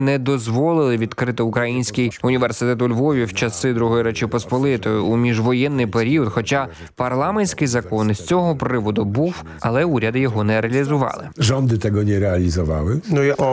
не дозволили відкрити український університет у Львові в часи Другої Речі Посполитої у міжвоєнний період, хоча парламентський закон з цього приводу був, але уряди його не реалізували. Rządy tego nie realizowały.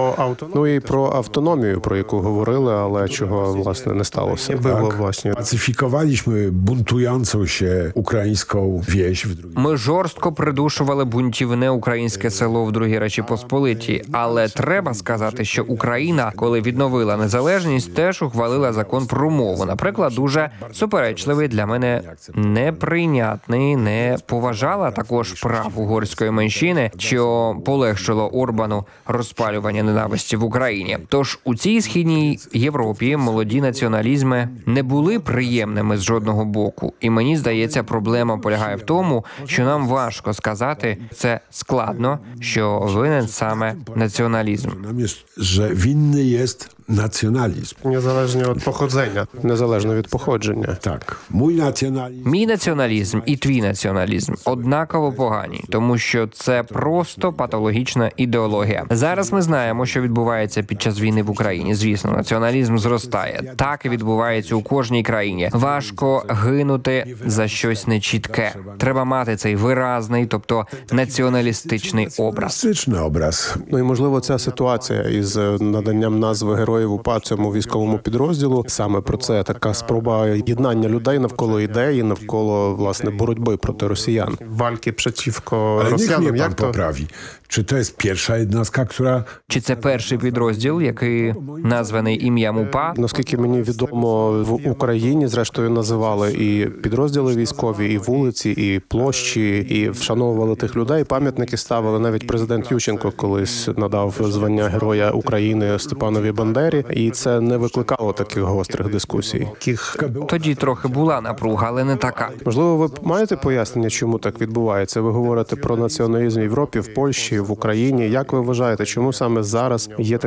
Ну і про автономію, про яку говорили, але чого, власне, не сталося. Було, власне. Pacyfikowaliśmy buntującą się ukraińską wieś w II. Ми жорстко придушували бунтівне українське село в Другій Речі Посполитій, але треба сказати, що Україна, коли відновила незалежність, теж ухвалила закон про мову. Наприклад, дуже суперечливий, для мене неприйнятний, не поважала також прав угорської меншини, що полегшило Орбану розпалювання ненависті в Україні. Тож у цій східній Європі молоді націоналізми не були приємними з жодного боку. І мені здається, проблема полягає в тому, що нам важко сказати, це складно, що винен саме націоналізм. Nam jest, że winny jest nacjonalizm. Незалежно від походження. Незалежно від походження. Tak. Mój nacjonalizm. Мій націоналізм і твій націоналізм однаково погані, тому що це просто патологічна ідеологія. Зараз ми знаємо, що відбувається під час війни в Україні. Звісно, націоналізм зростає. Так і відбувається у кожній країні. Важко гинути за щось нечітке. Треба мати цей виразний, тобто націоналістичний образ. Plastyczny obraz. Ну і, можливо, ця ситуація із наданням назви героїв УПА цьому військовому підрозділу, саме про це така спроба єднання людей навколо ідеї, навколо, власне, боротьби проти росіян. Вальки przeciwko Ale niech росіянам. mnie pan Як то? poprawi. Czy to jest pierwsza jednostka, która... Чи це перший підрозділ, який названий ім'ям УПА? Наскільки мені відомо, в Україні, зрештою, називали і підрозділи військові, і вулиці, і площі, і вшановували тих людей. Пам'ятники ставили. Навіть президент Ющенко колись надав звання Героя України Степанові Бандері, і це не викликало таких гострих дискусій. Тоді трохи була напруга, але не така. Можливо, ви маєте пояснення, чому так відбувається? Ви говорите про націоналізм в Європі, в Польщі, в Україні. Як ви вважаєте, чому саме зараз є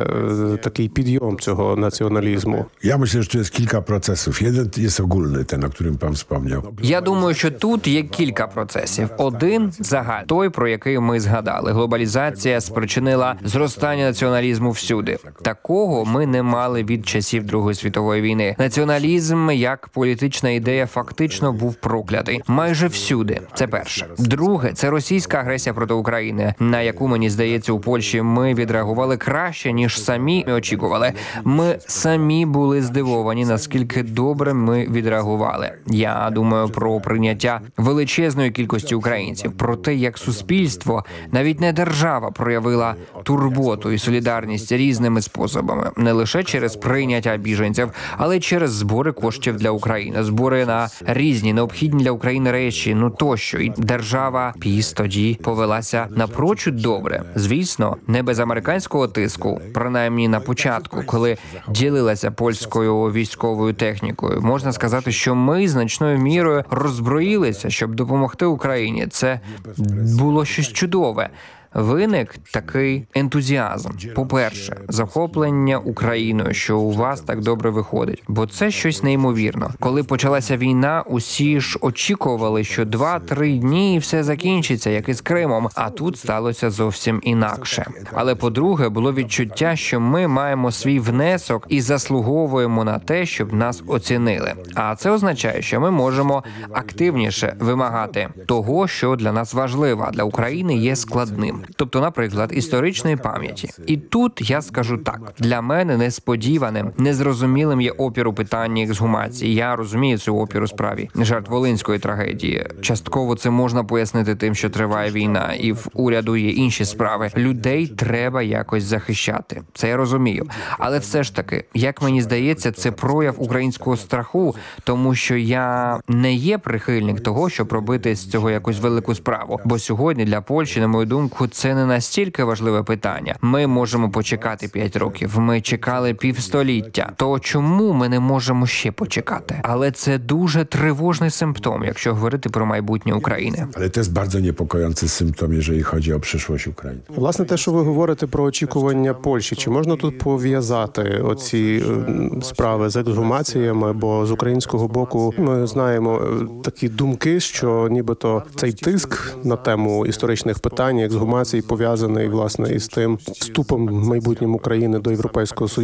такий підйом цього націоналізму? Ja myślę, że tu jest kilka procesów. Jeden jest ogólny, ten, o którym pan wspomniał. Я думаю, що тут є кілька процесів. Один загальний, той, про який ми згадали. Глобалізація спричинила зростання націоналізму всюди. Такого ми не мали від часів Другої світової війни. Націоналізм як політична ідея фактично був проклятий майже всюди. Це перше. Друге, це російська агресія проти України, на яку, мені здається, у Польщі ми відреагували краще, ніж самі очікували. Ми самі були здивовані, наскільки добре ми відреагували. Я думаю про прийняття величезної кількості українців, про те, як суспільство, навіть не держава, проявила турботу і солідарність різними способами. Не лише через прийняття біженців, але й через збори коштів для України, збори на різні необхідні для України речі, тощо. І держава ПІС тоді повелася напрочуд добре. Звісно, не без американського тиску, принаймні на початку, коли ділилася польською військовою технікою. Можна сказати, що ми значною мірою роззброїлися, щоб допомогти Україні. Це було щось чудове. Виник такий ентузіазм. По-перше, захоплення Україною, що у вас так добре виходить. Бо це щось неймовірно. Коли почалася війна, усі ж очікували, що 2-3 дні і все закінчиться, як із Кримом. А тут сталося зовсім інакше. Але по-друге, було відчуття, що ми маємо свій внесок і заслуговуємо на те, щоб нас оцінили. А це означає, що ми можемо активніше вимагати того, що для нас важливо, а для України є складним. Тобто, наприклад, історичної пам'яті. І тут я скажу так. Для мене несподіваним, незрозумілим є опір у питанні ексгумації. Я розумію цю опір у справі жертв Волинської трагедії. Частково це можна пояснити тим, що триває війна, і в уряду є інші справи. Людей треба якось захищати. Це я розумію. Але все ж таки, як мені здається, це прояв українського страху, тому що я не є прихильник того, щоб робити з цього якусь велику справу. Бо сьогодні для Польщі, на мою думку, це не настільки важливе питання. Ми можемо почекати 5 років. Ми чекали півстоліття. То чому ми не можемо ще почекати? Але це дуже тривожний симптом, якщо говорити про майбутнє України. Ale to jest bardzo niepokojący symptom, jeżeli chodzi o przyszłość Ukrainy. Власне, те, що ви говорите про очікування Польщі, чи можна тут пов'язати оці справи з ексгумаціями? Бо з українського боку ми знаємо такі думки, що нібито цей тиск на тему історичних питань, ексгумації пов'язаний, власне, із тим вступом майбутнім України до Європейського Союзу.